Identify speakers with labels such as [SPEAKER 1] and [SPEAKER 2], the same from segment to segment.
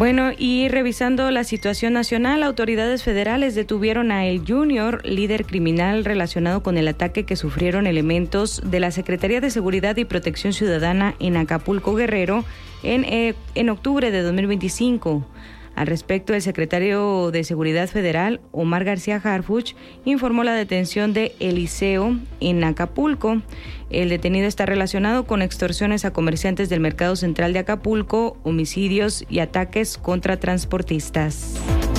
[SPEAKER 1] Bueno, y revisando la situación nacional, autoridades federales detuvieron a El Junior, líder criminal relacionado con el ataque que sufrieron elementos de la Secretaría de Seguridad y Protección Ciudadana en Acapulco, Guerrero, en octubre de 2025. Al respecto, el secretario de Seguridad Federal, Omar García Harfuch, informó la detención de Eliseo en Acapulco. El detenido está relacionado con extorsiones a comerciantes del Mercado Central de Acapulco, homicidios y ataques contra transportistas.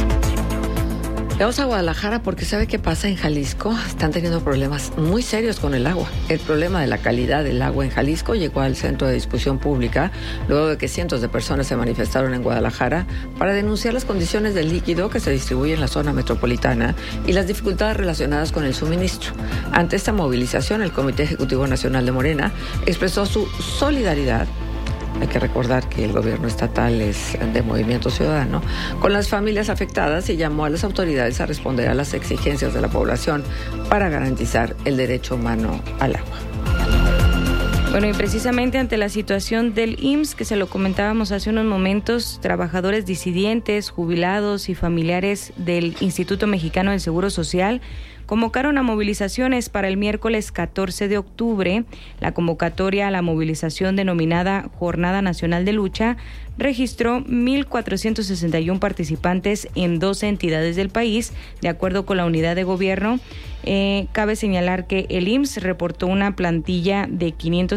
[SPEAKER 2] Vamos a Guadalajara porque ¿sabe qué pasa en Jalisco? Están teniendo problemas muy serios con el agua. El problema de la calidad del agua en Jalisco llegó al Centro de Discusión Pública luego de que cientos de personas se manifestaron en Guadalajara para denunciar las condiciones del líquido que se distribuye en la zona metropolitana y las dificultades relacionadas con el suministro. Ante esta movilización, el Comité Ejecutivo Nacional de Morena expresó su solidaridad. Hay que recordar que el gobierno estatal es de Movimiento Ciudadano, con las familias afectadas y llamó a las autoridades a responder a las exigencias de la población para garantizar el derecho humano al agua.
[SPEAKER 1] Bueno, y precisamente ante la situación del IMSS, que se lo comentábamos hace unos momentos, trabajadores disidentes, jubilados y familiares del Instituto Mexicano del Seguro Social convocaron a movilizaciones para el miércoles 14 de octubre. La convocatoria a la movilización denominada Jornada Nacional de Lucha registró 1,461 participantes en 12 entidades del país, de acuerdo con la unidad de gobierno. Cabe señalar que el IMSS reportó una plantilla de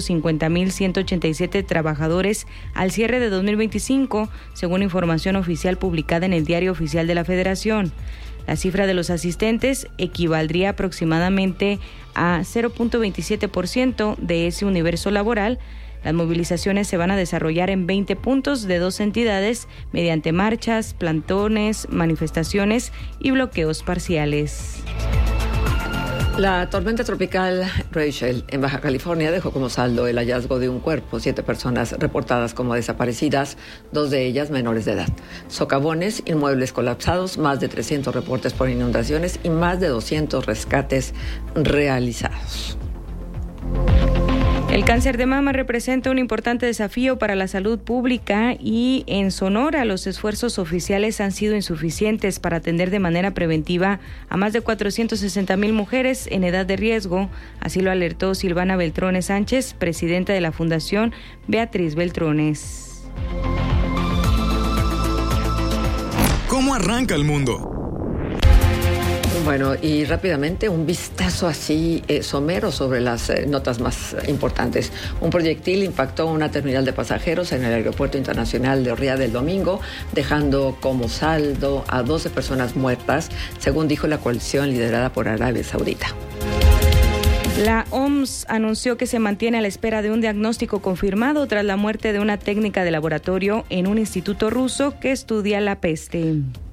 [SPEAKER 1] 550,187 trabajadores al cierre de 2025, según información oficial publicada en el Diario Oficial de la Federación. La cifra de los asistentes equivaldría aproximadamente a 0.27% de ese universo laboral. Las movilizaciones se van a desarrollar en 20 puntos de 2 entidades mediante marchas, plantones, manifestaciones y bloqueos parciales.
[SPEAKER 2] La tormenta tropical Rachel en Baja California dejó como saldo el hallazgo de un cuerpo, 7 personas reportadas como desaparecidas, 2 de ellas menores de edad. Socavones, inmuebles colapsados, más de 300 reportes por inundaciones y más de 200 rescates realizados.
[SPEAKER 1] El cáncer de mama representa un importante desafío para la salud pública y en Sonora los esfuerzos oficiales han sido insuficientes para atender de manera preventiva a más de 460,000 mujeres en edad de riesgo. Así lo alertó Silvana Beltrones Sánchez, presidenta de la Fundación Beatriz Beltrones.
[SPEAKER 3] ¿Cómo arranca el mundo?
[SPEAKER 2] Bueno, y rápidamente un vistazo así somero sobre las notas más importantes. Un proyectil impactó una terminal de pasajeros en el Aeropuerto Internacional de Riyadh el domingo, dejando como saldo a 12 personas muertas, según dijo la coalición liderada por Arabia Saudita.
[SPEAKER 1] La OMS anunció que se mantiene a la espera de un diagnóstico confirmado tras la muerte de una técnica de laboratorio en un instituto ruso que estudia la peste.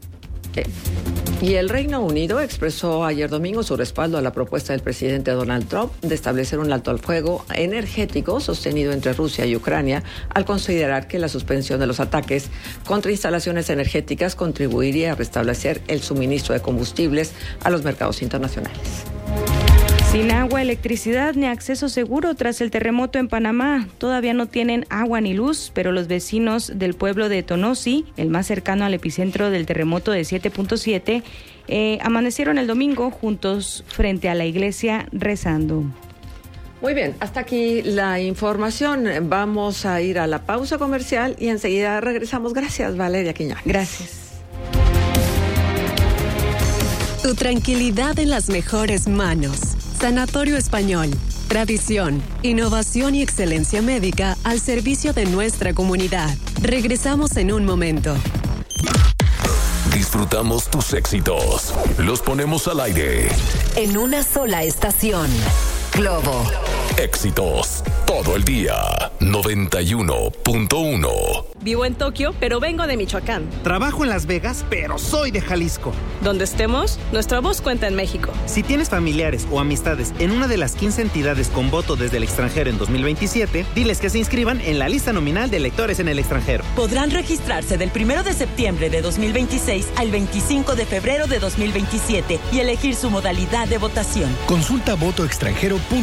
[SPEAKER 2] Y el Reino Unido expresó ayer domingo su respaldo a la propuesta del presidente Donald Trump de establecer un alto al fuego energético sostenido entre Rusia y Ucrania, al considerar que la suspensión de los ataques contra instalaciones energéticas contribuiría a restablecer el suministro de combustibles a los mercados internacionales.
[SPEAKER 1] Sin agua, electricidad ni acceso seguro tras el terremoto en Panamá. Todavía no tienen agua ni luz, pero los vecinos del pueblo de Tonosí, el más cercano al epicentro del terremoto de 7.7, amanecieron el domingo juntos frente a la iglesia rezando.
[SPEAKER 2] Muy bien, hasta aquí la información. Vamos a ir a la pausa comercial y enseguida regresamos. Gracias, Valeria Quiñones.
[SPEAKER 1] Gracias.
[SPEAKER 4] Tu tranquilidad en las mejores manos. Sanatorio Español. Tradición, innovación y excelencia médica al servicio de nuestra comunidad. Regresamos en un momento.
[SPEAKER 3] Disfrutamos tus éxitos. Los ponemos al aire.
[SPEAKER 4] En una sola estación. Globo.
[SPEAKER 3] Éxitos todo el día. 91.1.
[SPEAKER 5] Vivo en Tokio, pero vengo de Michoacán.
[SPEAKER 6] Trabajo en Las Vegas, pero soy de Jalisco.
[SPEAKER 5] Donde estemos, nuestra voz cuenta en México.
[SPEAKER 6] Si tienes familiares o amistades en una de las 15 entidades con voto desde el extranjero en 2027, diles que se inscriban en la lista nominal de electores en el extranjero.
[SPEAKER 7] Podrán registrarse del 1 de septiembre de 2026 al 25 de febrero de 2027 y elegir su modalidad de votación.
[SPEAKER 3] Consulta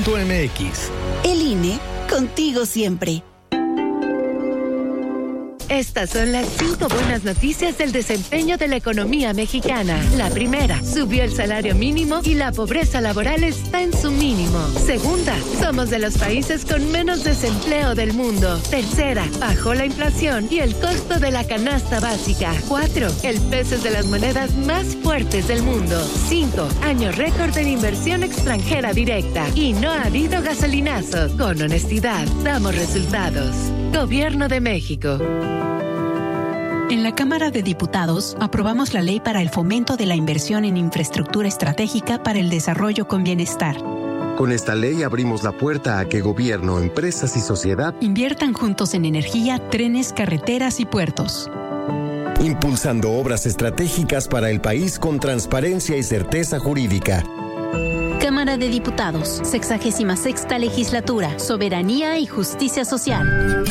[SPEAKER 3] votoextranjero.mx.
[SPEAKER 8] El INE, contigo siempre. Estas son las 5 buenas noticias del desempeño de la economía mexicana. La primera, subió el salario mínimo y la pobreza laboral está en su mínimo. Segunda, somos de los países con menos desempleo del mundo. Tercera, bajó la inflación y el costo de la canasta básica. 4, el peso es de las monedas más fuertes del mundo. 5, año récord en inversión extranjera directa. Y no ha habido gasolinazos. Con honestidad, damos resultados. Gobierno de México.
[SPEAKER 9] En la Cámara de Diputados aprobamos la ley para el fomento de la inversión en infraestructura estratégica para el desarrollo con bienestar.
[SPEAKER 10] Con esta ley abrimos la puerta a que gobierno, empresas y sociedad
[SPEAKER 9] inviertan juntos en energía, trenes, carreteras y puertos.
[SPEAKER 10] Impulsando obras estratégicas para el país con transparencia y certeza jurídica.
[SPEAKER 11] Cámara de Diputados, 66ª Legislatura, Soberanía y Justicia Social.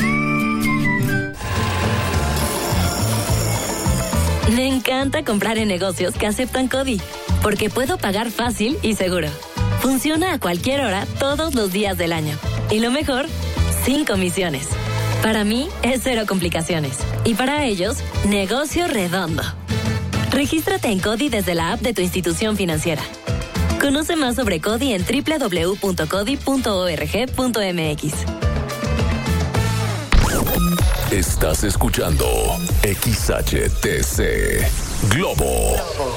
[SPEAKER 12] Me encanta comprar en negocios que aceptan CODI, porque puedo pagar fácil y seguro. Funciona a cualquier hora, todos los días del año. Y lo mejor, sin comisiones. Para mí, es cero complicaciones. Y para ellos, negocio redondo. Regístrate en CODI desde la app de tu institución financiera. Conoce más sobre CODI en www.codi.org.mx.
[SPEAKER 3] Estás escuchando XHTC Globo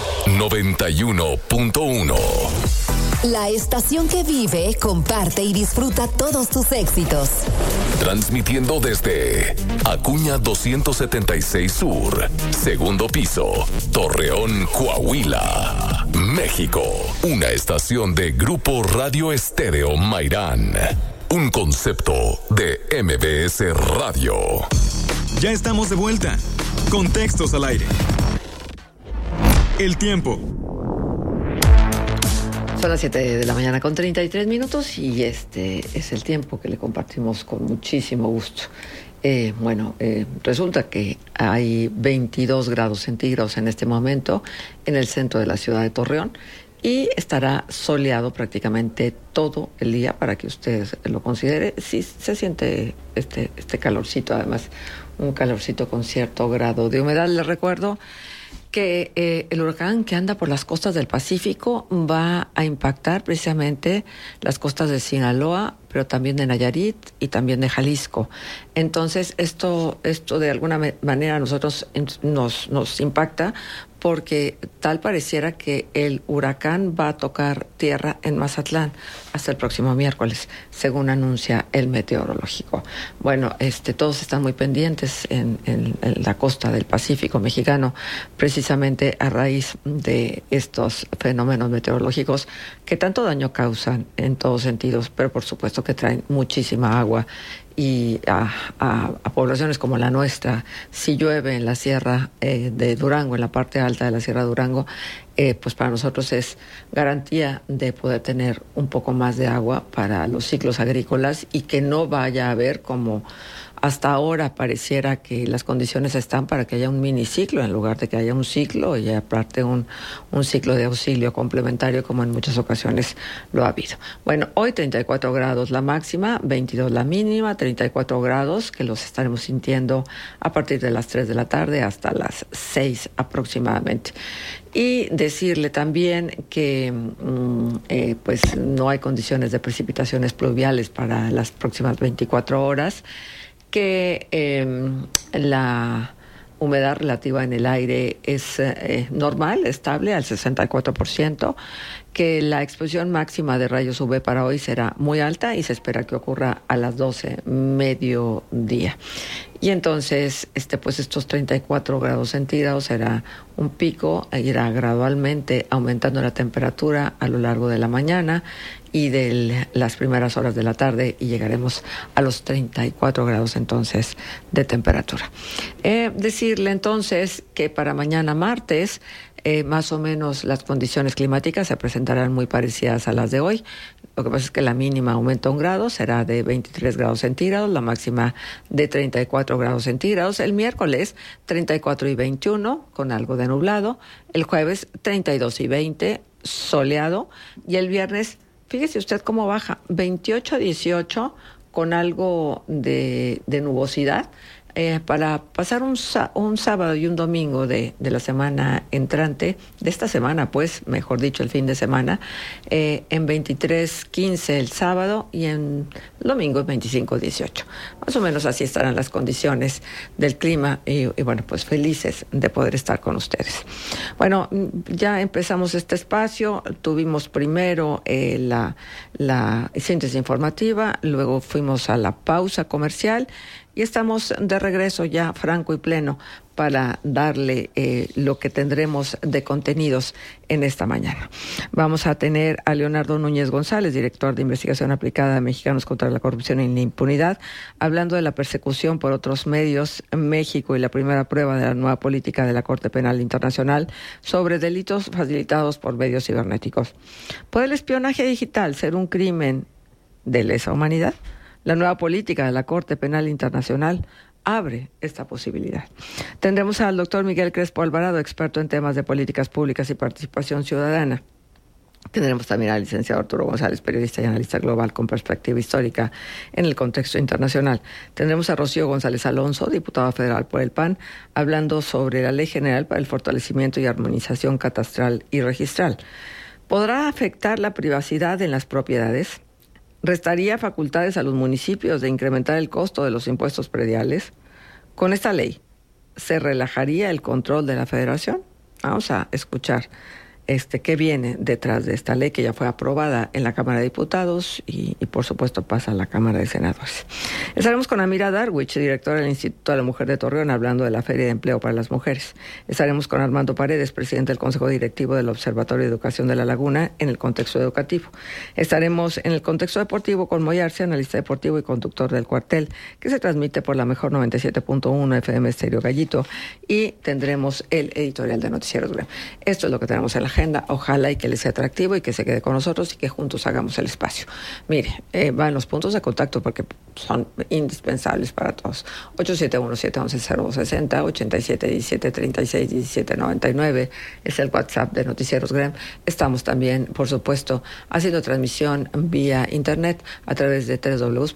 [SPEAKER 3] 91.1.
[SPEAKER 13] La estación que vive, comparte y disfruta todos tus éxitos.
[SPEAKER 3] Transmitiendo desde Acuña 276 Sur, segundo piso, Torreón, Coahuila, México. Una estación de Grupo Radio Estéreo Mairán. Un concepto de MBS Radio.
[SPEAKER 14] Ya estamos de vuelta. Contextos al aire. El tiempo.
[SPEAKER 2] Son las 7 de la mañana con 33 minutos y este es el tiempo que le compartimos con muchísimo gusto. Resulta que hay 22 grados centígrados en este momento en el centro de la ciudad de Torreón y estará soleado prácticamente todo el día para que usted lo considere. Sí se siente este calorcito, además un calorcito con cierto grado de humedad. Les recuerdo que el huracán que anda por las costas del Pacífico va a impactar precisamente las costas de Sinaloa, pero también de Nayarit y también de Jalisco. Entonces, esto de alguna manera a nosotros nos impacta porque tal pareciera que el huracán va a tocar tierra en Mazatlán hasta el próximo miércoles, según anuncia el meteorológico. Bueno, todos están muy pendientes en la costa del Pacífico mexicano, precisamente a raíz de estos fenómenos meteorológicos que tanto daño causan en todos sentidos, pero por supuesto que traen muchísima agua. Y a poblaciones como la nuestra, si llueve en la sierra de Durango, en la parte alta de la sierra de Durango, pues para nosotros es garantía de poder tener un poco más de agua para los ciclos agrícolas y que no vaya a haber, como hasta ahora pareciera que las condiciones están para que haya un miniciclo en lugar de que haya un ciclo y aparte un ciclo de auxilio complementario como en muchas ocasiones lo ha habido. Bueno, hoy 34 grados la máxima, 22 la mínima, 34 grados que los estaremos sintiendo a partir de las 3 de la tarde hasta las 6 aproximadamente. Y decirle también que pues no hay condiciones de precipitaciones pluviales para las próximas 24 horas, que la humedad relativa en el aire es normal, estable al 64%, que la exposición máxima de rayos UV para hoy será muy alta y se espera que ocurra a las 12 mediodía. Y entonces, pues estos 34 grados centígrados será un pico, irá gradualmente aumentando la temperatura a lo largo de la mañana y de las primeras horas de la tarde y llegaremos a los 34 grados entonces de temperatura. Decirle entonces que para mañana martes más o menos las condiciones climáticas se presentarán muy parecidas a las de hoy. Lo que pasa es que la mínima aumenta 1 grado, será de 23 grados centígrados, la máxima de 34 grados centígrados. El miércoles 34 y 21 con algo de nublado, el jueves 32 y 20 soleado y el viernes, fíjese usted cómo baja, 28 a 18 con algo de nubosidad. para pasar un sábado y un domingo de la semana entrante, de esta semana, pues, mejor dicho, el fin de semana, en 23:15 el sábado y en el domingo en 25:18. Más o menos así estarán las condiciones del clima y bueno, pues felices de poder estar con ustedes. Bueno, ya empezamos este espacio, tuvimos primero la síntesis informativa, luego fuimos a la pausa comercial y estamos de regreso ya franco y pleno para darle lo que tendremos de contenidos en esta mañana. Vamos a tener a Leonardo Núñez González, director de Investigación Aplicada de Mexicanos contra la Corrupción y la Impunidad, hablando de la persecución por otros medios en México y la primera prueba de la nueva política de la Corte Penal Internacional sobre delitos facilitados por medios cibernéticos. ¿Puede el espionaje digital ser un crimen de lesa humanidad? La nueva política de la Corte Penal Internacional abre esta posibilidad. Tendremos al doctor Miguel Crespo Alvarado, experto en temas de políticas públicas y participación ciudadana. Tendremos también al licenciado Arturo González, periodista y analista global con perspectiva histórica en el contexto internacional. Tendremos a Rocío González Alonso, diputada federal por el PAN, hablando sobre la Ley General para el Fortalecimiento y Armonización Catastral y Registral. ¿Podrá afectar la privacidad en las propiedades? ¿Restaría facultades a los municipios de incrementar el costo de los impuestos prediales? Con esta ley, ¿se relajaría el control de la Federación? Vamos a escuchar qué viene detrás de esta ley que ya fue aprobada en la Cámara de Diputados y por supuesto pasa a la Cámara de Senadores. Estaremos con Amira Darwich, directora del Instituto de la Mujer de Torreón, hablando de la Feria de Empleo para las Mujeres. Estaremos con Armando Paredes, presidente del Consejo Directivo del Observatorio de Educación de La Laguna, en el contexto educativo. Estaremos en el contexto deportivo con Moy Arce, analista deportivo y conductor del Cuartel, que se transmite por la mejor 97.1 FM Estéreo Gallito, y tendremos el editorial de Noticieros Grem. Esto es lo que tenemos en la agenda. Ojalá y que les sea atractivo y que se quede con nosotros y que juntos hagamos el espacio. Mire, van los puntos de contacto porque son indispensables para todos. 871-711-0260, 8717-361799 es el WhatsApp de Noticieros Grem. Estamos también, por supuesto, haciendo transmisión vía internet a través de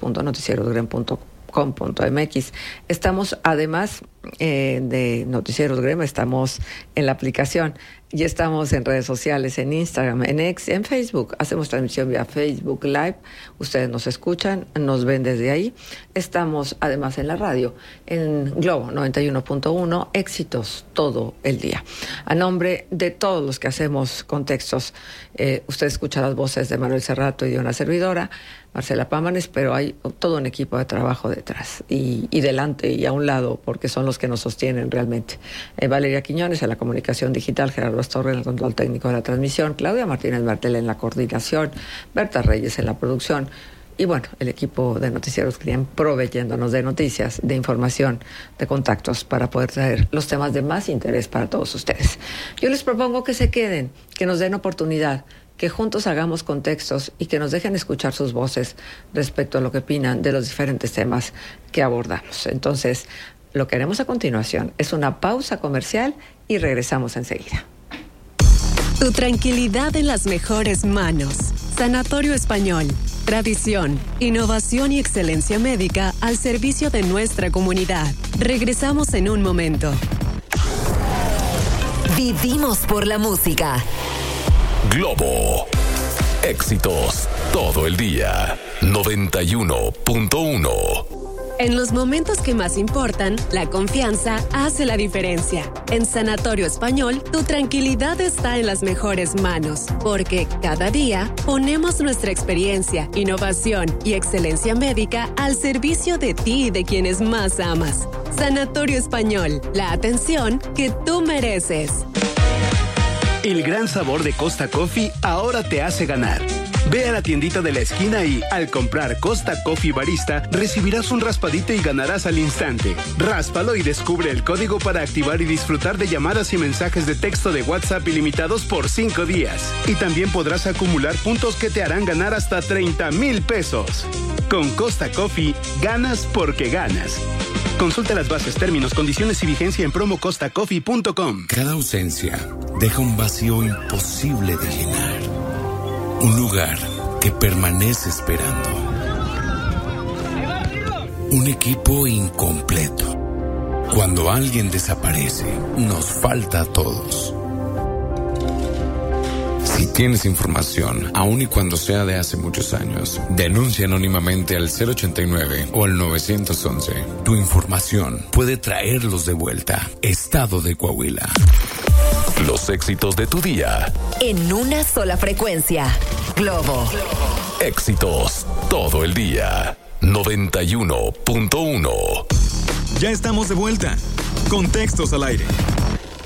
[SPEAKER 2] www.noticierosgrem.com.mx. Estamos, además de Noticieros Grem, estamos en la aplicación y estamos en redes sociales, en Instagram, en X, en Facebook. Hacemos transmisión vía Facebook Live. Ustedes nos escuchan, nos ven desde ahí. Estamos además en la radio, en Globo 91.1, éxitos todo el día. A nombre de todos los que hacemos contextos, usted escucha las voces de Manuel Cerrato y de una servidora, Marcela Pámanes, pero hay todo un equipo de trabajo detrás y delante y a un lado, porque son los que nos sostienen realmente. Valeria Quiñones en la comunicación digital, Gerardo Astorre en el control técnico de la transmisión, Claudia Martínez Martel en la coordinación, Berta Reyes en la producción y bueno, el equipo de Noticieros Grem proveyéndonos de noticias, de información, de contactos para poder traer los temas de más interés para todos ustedes. Yo les propongo que se queden, que nos den oportunidad, que juntos hagamos contextos y que nos dejen escuchar sus voces respecto a lo que opinan de los diferentes temas que abordamos. Entonces, lo que haremos a continuación es una pausa comercial y regresamos enseguida.
[SPEAKER 4] Tu tranquilidad en las mejores manos. Sanatorio Español. Tradición, innovación y excelencia médica al servicio de nuestra comunidad. Regresamos en un momento.
[SPEAKER 13] Vivimos por la música.
[SPEAKER 3] Globo. Éxitos todo el día. 91.1.
[SPEAKER 4] En los momentos que más importan, la confianza hace la diferencia. En Sanatorio Español, tu tranquilidad está en las mejores manos, porque cada día ponemos nuestra experiencia, innovación y excelencia médica al servicio de ti y de quienes más amas. Sanatorio Español, la atención que tú mereces.
[SPEAKER 15] El gran sabor de Costa Coffee ahora te hace ganar. Ve a la tiendita de la esquina y, al comprar Costa Coffee Barista, recibirás un raspadito y ganarás al instante. Ráspalo y descubre el código para activar y disfrutar de llamadas y mensajes de texto de WhatsApp ilimitados por 5 días. Y también podrás acumular puntos que te harán ganar hasta 30,000 pesos. Con Costa Coffee, ganas porque ganas. Consulta las bases, términos, condiciones y vigencia en promocostacoffee.com.
[SPEAKER 16] Cada ausencia deja un vacío imposible de llenar. Un lugar que permanece esperando. Un equipo incompleto. Cuando alguien desaparece, nos falta a todos. Si tienes información, aun y cuando sea de hace muchos años, denuncia anónimamente al 089 o al 911. Tu información puede traerlos de vuelta. Estado de Coahuila.
[SPEAKER 3] Los éxitos de tu día.
[SPEAKER 13] En una sola frecuencia. Globo.
[SPEAKER 3] Éxitos todo el día. 91.1.
[SPEAKER 14] Ya estamos de vuelta. Contextos al aire.